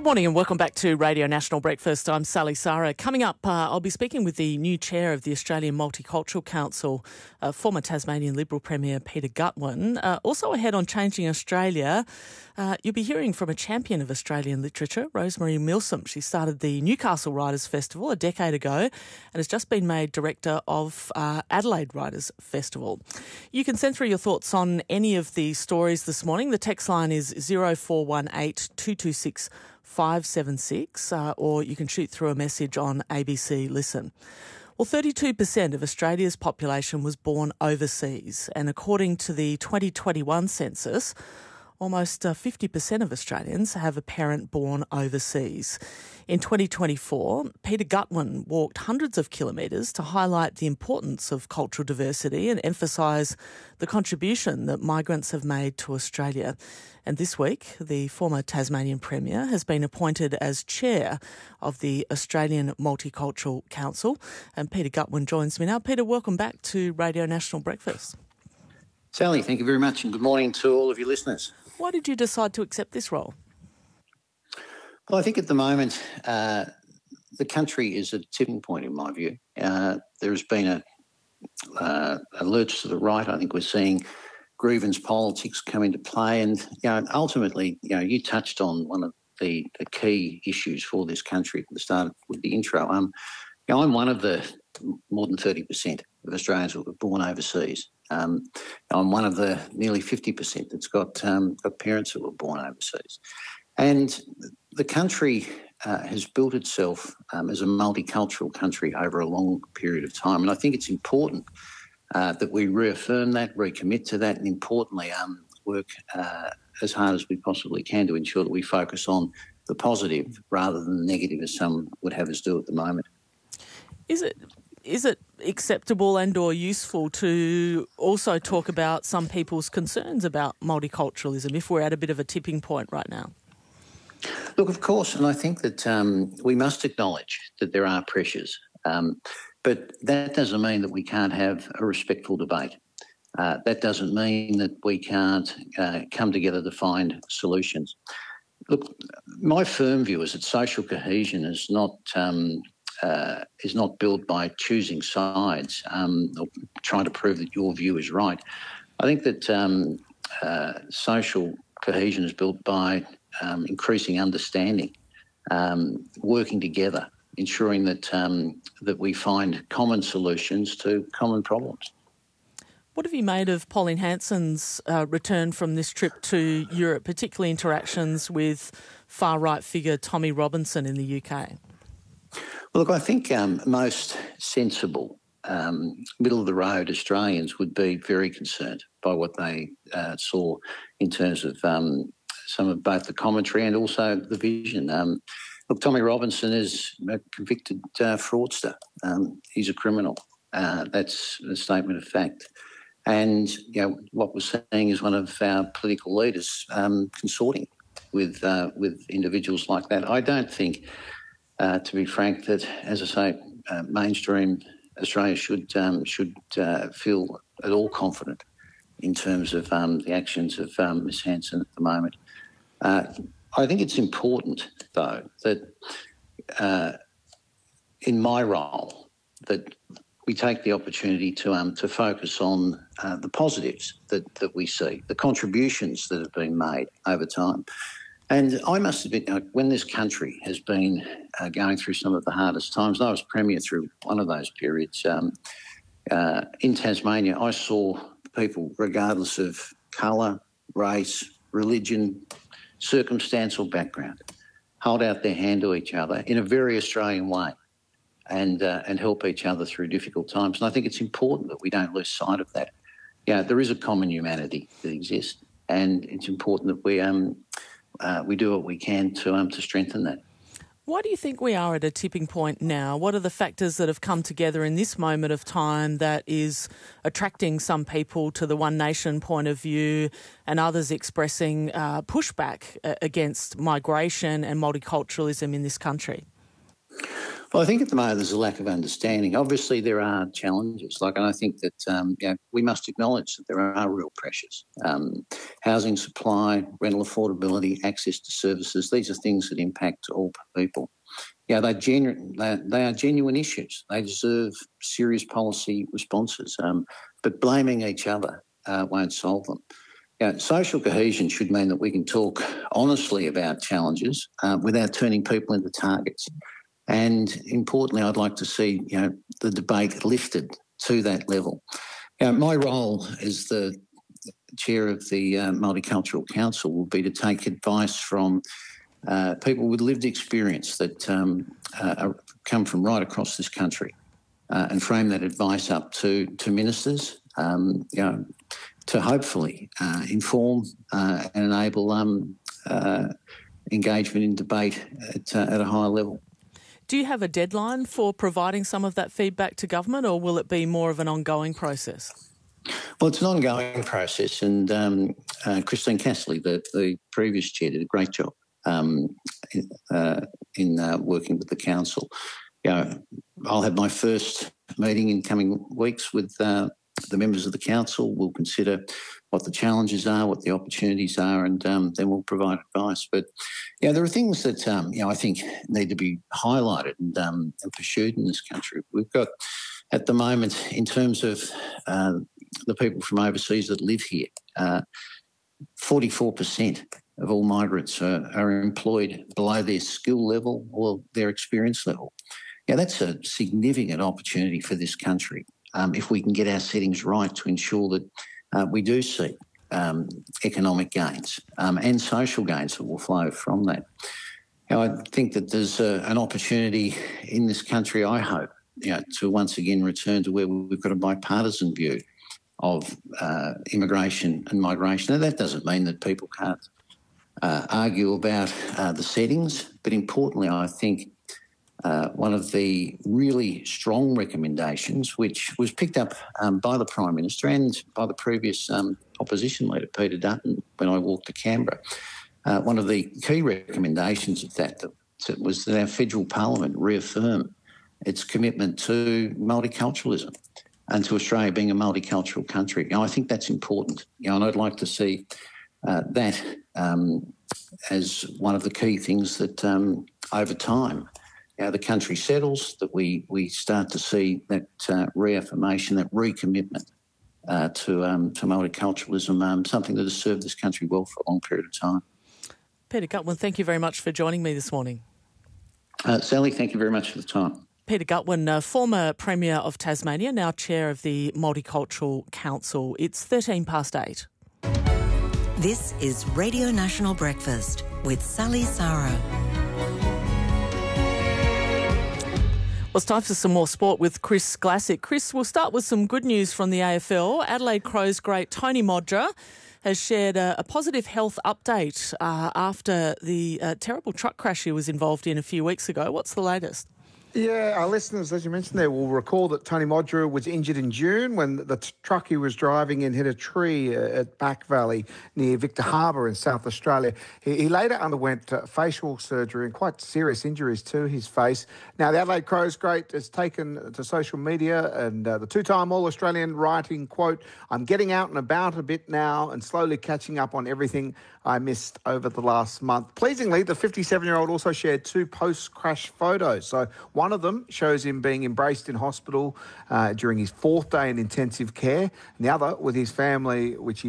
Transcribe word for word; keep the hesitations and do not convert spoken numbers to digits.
Good morning and welcome back to Radio National Breakfast. I'm Sally Sara. Coming up, uh, I'll be speaking with the new chair of the Australian Multicultural Council, uh, former Tasmanian Liberal Premier Peter Gutwein. Uh, also ahead on Changing Australia, uh, you'll be hearing from a champion of Australian literature, Rosemary Milsom. She started the Newcastle Writers Festival a decade ago and has just been made director of uh, Adelaide Writers Festival. You can send through your thoughts on any of the stories this morning. The text line is zero four one eight two two six five seven six, uh, or you can shoot through a message on A B C Listen. Well, thirty-two percent of Australia's population was born overseas, and according to the twenty twenty-one census, almost uh, fifty percent of Australians have a parent born overseas. In twenty twenty-four, Peter Gutwein walked hundreds of kilometres to highlight the importance of cultural diversity and emphasise the contribution that migrants have made to Australia. And this week, the former Tasmanian Premier has been appointed as chair of the Australian Multicultural Council. And Peter Gutwein joins me now. Peter, welcome back to Radio National Breakfast. Sally, thank you very much, and good morning to all of your listeners. Why did you decide to accept this role? Well, I think at the moment uh, the country is at a tipping point, in my view. Uh, there has been a, uh, a lurch to the right. I think we're seeing grievance politics come into play, and you know, ultimately, you know, you touched on one of the, the key issues for this country at the start with the intro. Um, you know, I'm one of the more than thirty percent of Australians who were born overseas. Um, I'm one of the nearly fifty percent that's got um, got parents who were born overseas, and the country uh, has built itself um, as a multicultural country over a long period of time, and I think it's important uh, that we reaffirm that, recommit to that, and importantly, um, work uh, as hard as we possibly can to ensure that we focus on the positive rather than the negative, as some would have us do at the moment. Is it is it acceptable and or useful to also talk about some people's concerns about multiculturalism if we're at a bit of a tipping point right now? Look, of course, and I think that um, we must acknowledge that there are pressures, um, but that doesn't mean that we can't have a respectful debate. Uh, that doesn't mean that we can't uh, come together to find solutions. Look, my firm view is that social cohesion is not um, uh, is not built by choosing sides um, or trying to prove that your view is right. I think that um, uh, social cohesion is built by um, increasing understanding, um, working together, ensuring that um, that we find common solutions to common problems. What have you made of Pauline Hanson's uh, return from this trip to Europe, particularly interactions with far-right figure Tommy Robinson in the U K? Well, look, I think um, most sensible, um, middle-of-the-road Australians would be very concerned by what they uh, saw in terms of um, some of both the commentary and also the vision. Um, look, Tommy Robinson is a convicted uh, fraudster. Um, he's a criminal. Uh, that's a statement of fact. And you know, what we're seeing is one of our political leaders um, consorting with uh, with individuals like that. I don't think, uh, to be frank, that, as I say, uh, mainstream Australia should um, should uh, feel at all confident in terms of um, the actions of um, Miz Hanson at the moment. Uh, I think it's important, though, that uh, in my role, that we take the opportunity to um, to focus on uh, the positives that, that we see, the contributions that have been made over time. And I must admit, you know, when this country has been uh, going through some of the hardest times, and I was Premier through one of those periods, um, uh, in Tasmania, I saw people, regardless of colour, race, religion, circumstance or background, hold out their hand to each other in a very Australian way. And uh, and help each other through difficult times. And I think it's important that we don't lose sight of that. Yeah, there is a common humanity that exists, and it's important that we um uh, we do what we can to um to strengthen that. Why do you think we are at a tipping point now? What are the factors that have come together in this moment of time that is attracting some people to the One Nation point of view and others expressing uh, pushback against migration and multiculturalism in this country? Well, I think at the moment there's a lack of understanding. Obviously, there are challenges. Like, and I think that um, you know, we must acknowledge that there are real pressures. Um, housing supply, rental affordability, access to services, these are things that impact all people. Yeah, they're genu- they, they are genuine issues. They deserve serious policy responses. Um, but blaming each other uh, won't solve them. Yeah, social cohesion should mean that we can talk honestly about challenges uh, without turning people into targets. And importantly, I'd like to see, you know, the debate lifted to that level. You know, my role as the chair of the uh, Multicultural Council will be to take advice from uh, people with lived experience that um, uh, come from right across this country uh, and frame that advice up to, to ministers, um, you know, to hopefully uh, inform uh, and enable um, uh, engagement in debate at, uh, at a higher level. Do you have a deadline for providing some of that feedback to government, or will it be more of an ongoing process? Well, it's an ongoing process, and um, uh, Christine Casserly, the, the previous chair, did a great job um, in, uh, in uh, working with the council. You know, I'll have my first meeting in coming weeks with uh, the members of the council. We'll consider what the challenges are, what the opportunities are, and um, then we'll provide advice. But, yeah, there are things that, um, you know, I think need to be highlighted and, um, and pursued in this country. We've got, at the moment, in terms of uh, the people from overseas that live here, uh, forty-four percent of all migrants are, are employed below their skill level or their experience level. Yeah, that's a significant opportunity for this country um, if we can get our settings right to ensure that Uh, we do see um, economic gains um, and social gains that will flow from that. Now, I think that there's a, an opportunity in this country, I hope, you know, to once again return to where we've got a bipartisan view of uh, immigration and migration. Now, that doesn't mean that people can't uh, argue about uh, the settings, but importantly, I think Uh, one of the really strong recommendations, which was picked up um, by the Prime Minister and by the previous um, opposition leader, Peter Dutton, when I walked to Canberra, uh, one of the key recommendations of that, that was that our federal parliament reaffirm its commitment to multiculturalism and to Australia being a multicultural country. Now, I think that's important, you know, and I'd like to see uh, that um, as one of the key things that um, over time, you know, the country settles, that we, we start to see that uh, reaffirmation, that recommitment uh, to um, to multiculturalism, um, something that has served this country well for a long period of time. Peter Gutwein, thank you very much for joining me this morning. Uh, Sally, thank you very much for the time. Peter Gutwein, uh, former Premier of Tasmania, now Chair of the Multicultural Council. It's thirteen past eight. This is Radio National Breakfast with Sally Sara. Well, it's time for some more sport with Chris Glassick. Chris, we'll start with some good news from the A F L. Adelaide Crows great Tony Modra has shared a, a positive health update uh, after the uh, terrible truck crash he was involved in a few weeks ago. What's the latest? Yeah, our listeners, as you mentioned there, will recall that Tony Modra was injured in June when the t- truck he was driving in hit a tree at Back Valley near Victor Harbour in South Australia. He, he later underwent uh, facial surgery and quite serious injuries to his face. Now, the Adelaide Crows great has taken to social media, and uh, the two-time All-Australian writing, quote, "I'm getting out and about a bit now and slowly catching up on everything I missed over the last month." Pleasingly, the fifty-seven-year-old also shared two post-crash photos. So one of them shows him being embraced in hospital uh, during his fourth day in intensive care, and the other with his family, which he